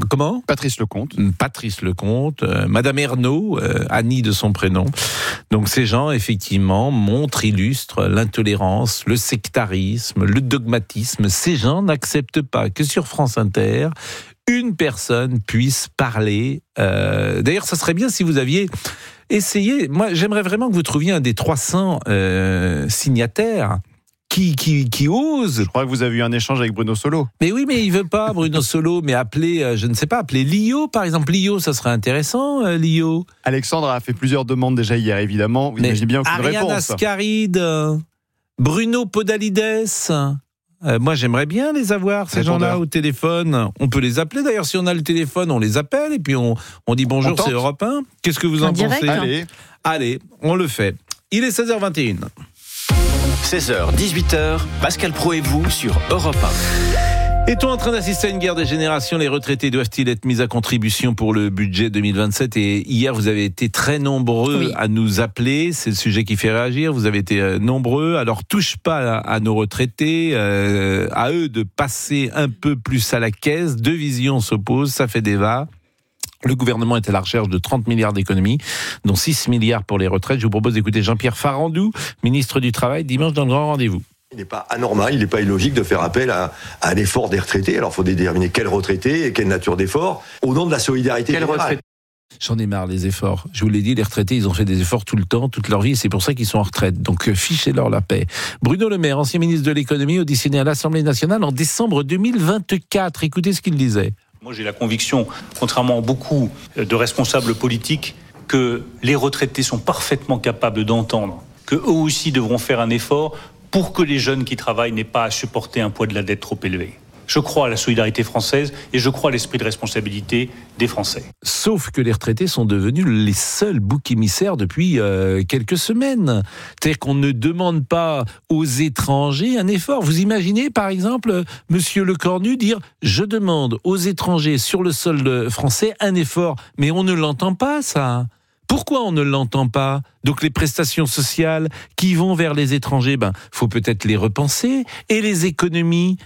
Comment ? Patrice Lecomte. Patrice Lecomte, Madame Ernaud, Annie de son prénom. Donc ces gens, effectivement, illustrent l'intolérance, le sectarisme, le dogmatisme. Ces gens n'acceptent pas que sur France Inter, une personne puisse parler. D'ailleurs, ça serait bien si vous aviez essayé. Moi, j'aimerais vraiment que vous trouviez un des 300 signataires qui ose. Je crois que vous avez eu un échange avec Bruno Solo. Mais oui, mais il veut pas, Bruno Solo, mais appeler, appeler Lio, par exemple. Lio, ça serait intéressant, Lio. Alexandre a fait plusieurs demandes déjà hier, évidemment. Vous imaginez bien aucune réponse. Ariane Ascaride, Bruno Podalides. Moi, j'aimerais bien les avoir, ces gens-là, au téléphone. On peut les appeler, d'ailleurs, si on a le téléphone, on les appelle, et puis on dit bonjour, c'est Europe 1. Qu'est-ce que vous en pensez ? Allez, on le fait. Il est 16h21. 16h, 18h, Pascal Praud et vous sur Europe 1. Est-on en train d'assister à une guerre des générations ? Les retraités doivent-ils être mis à contribution pour le budget 2027 ? Et hier, vous avez été très nombreux à nous appeler. C'est le sujet qui fait réagir. Vous avez été nombreux. Alors, touche pas à nos retraités. À eux de passer un peu plus à la caisse. Deux visions s'opposent. Ça fait débat. Le gouvernement est à la recherche de 30 milliards d'économies, dont 6 milliards pour les retraites. Je vous propose d'écouter Jean-Pierre Farandou, ministre du Travail, dimanche dans le Grand Rendez-vous. Il n'est pas anormal, il n'est pas illogique de faire appel à un effort des retraités. Alors il faut déterminer quel retraité et quelle nature d'effort, au nom de la solidarité générale. J'en ai marre des efforts. Je vous l'ai dit, les retraités, ils ont fait des efforts tout le temps, toute leur vie, et c'est pour ça qu'ils sont en retraite. Donc fichez-leur la paix. Bruno Le Maire, ancien ministre de l'économie, auditionné à l'Assemblée nationale en décembre 2024. Écoutez ce qu'il disait. Moi, j'ai la conviction, contrairement à beaucoup de responsables politiques, que les retraités sont parfaitement capables d'entendre qu'eux aussi devront faire un effort pour que les jeunes qui travaillent n'aient pas à supporter un poids de la dette trop élevé. Je crois à la solidarité française et je crois à l'esprit de responsabilité des Français. Sauf que les retraités sont devenus les seuls boucs émissaires depuis quelques semaines. C'est-à-dire qu'on ne demande pas aux étrangers un effort. Vous imaginez, par exemple, Monsieur Lecornu dire « Je demande aux étrangers sur le sol français un effort ». Mais on ne l'entend pas, ça. Pourquoi on ne l'entend pas ? Donc les prestations sociales qui vont vers les étrangers, faut peut-être les repenser. Et les économies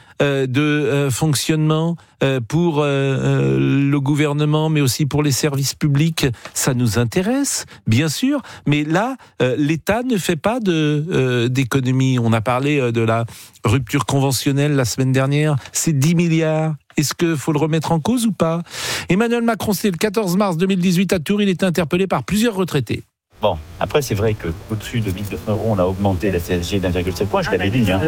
de fonctionnement pour le gouvernement, mais aussi pour les services publics, ça nous intéresse, bien sûr. Mais là, l'État ne fait pas d'économie. On a parlé de la rupture conventionnelle la semaine dernière. C'est 10 milliards. Est-ce qu'il faut le remettre en cause ou pas ? Emmanuel Macron, c'était le 14 mars 2018 à Tours. Il était interpellé par plusieurs retraités. Bon, après, c'est vrai qu'au-dessus de 1 200 €, on a augmenté la CSG d'1,7 point, je l'avais dit. Là,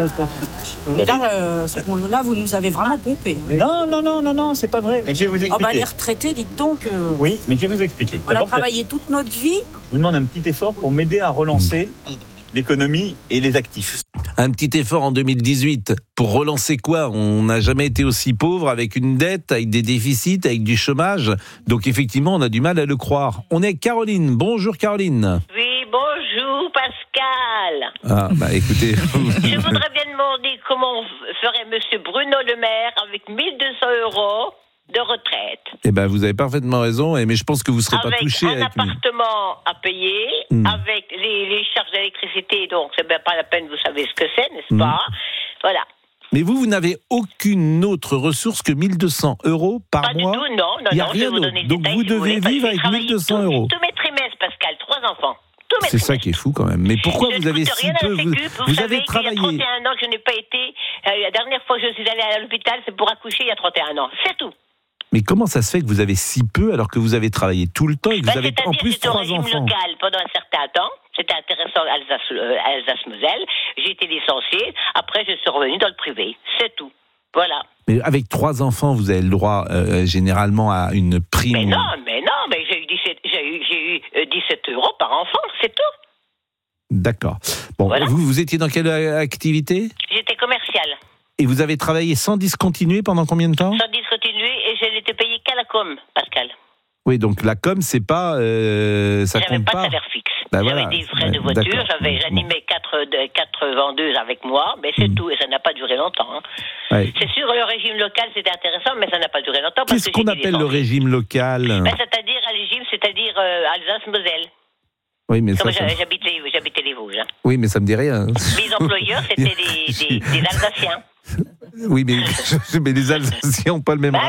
là, vous nous avez vraiment pompé. Non, c'est pas vrai. Mais je vais vous expliquer. Les retraités, dites donc. Oui, mais je vais vous expliquer. On a travaillé toute notre vie. Je vous demande un petit effort pour m'aider à relancer l'économie et les actifs. Un petit effort en 2018 pour relancer quoi ? On n'a jamais été aussi pauvre, avec une dette, avec des déficits, avec du chômage. Donc effectivement, on a du mal à le croire. On est avec Caroline. Bonjour Caroline. Oui, bonjour Pascal. Ah, écoutez. Je voudrais bien demander comment ferait monsieur Bruno Le Maire avec 1 200 € de retraite. Vous avez parfaitement raison, mais je pense que vous ne serez pas touché. Avec un appartement à payer, avec les charges d'électricité, donc c'est bien pas la peine, vous savez ce que c'est, n'est-ce pas ? Voilà. Mais vous n'avez aucune autre ressource que 1 200 € par pas mois. Pas du tout, non. Il n'y a rien d'autre. Donc vous devez vivre avec 1 200 €. Tous mes trimestres, Pascal, 3 enfants. C'est ça qui est fou quand même. Mais pourquoi vous avez si peu Vous avez travaillé. Il y a 31 ans que je n'ai pas été. La dernière fois que je suis allée à l'hôpital, c'est pour accoucher il y a 31 ans. C'est tout. Mais comment ça se fait que vous avez si peu alors que vous avez travaillé tout le temps et que vous avez en plus 3 enfants ? C'était au régime local pendant un certain temps. C'était intéressant Alsace-Moselle. J'ai été licenciée. Après, je suis revenue dans le privé. C'est tout. Voilà. Mais avec 3 enfants, vous avez le droit généralement à une prime. Mais j'ai eu 17 € par enfant. C'est tout. D'accord. Bon, voilà. Vous étiez dans quelle activité ? J'étais commerciale. Et vous avez travaillé sans discontinuer pendant combien de temps ? Sans discontinuer, et je n'étais payée qu'à la com, Pascal. Oui, donc la com, c'est pas... ça j'avais compte pas de salaire fixe. J'avais des frais de voiture, j'animais 4 vendeuses avec moi, mais c'est tout, et ça n'a pas duré longtemps. Ouais. C'est sûr, le régime local, c'était intéressant, mais ça n'a pas duré longtemps. Qu'est-ce qu'on appelle le régime local ? C'est-à-dire Alsace-Moselle. Oui, mais comme j'habitais les Vosges. Oui, mais ça me dit rien. Mes employeurs, c'était des Alsaciens. Oui, mais les Alsaciens n'ont pas le même